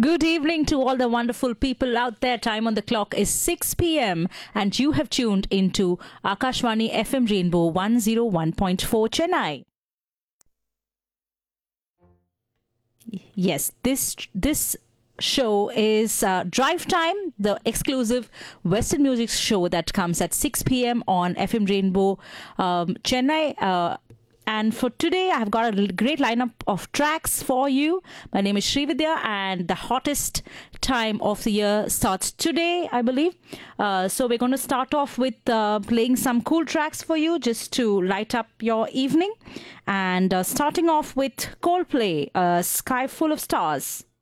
Good evening to all the wonderful people out there. Time on the clock is 6 p.m. and you have tuned into Akashvani FM Rainbow 101.4 Chennai. Yes, this show is Drive Time, the exclusive Western music show that comes at 6 p.m. on FM Rainbow Chennai. And for today, I've got a great lineup of tracks for you. My name is Srividya, and the hottest time of the year starts today, I believe. So we're going to start off with playing some cool tracks for you just to light up your evening. And starting off with Coldplay, Sky Full of Stars.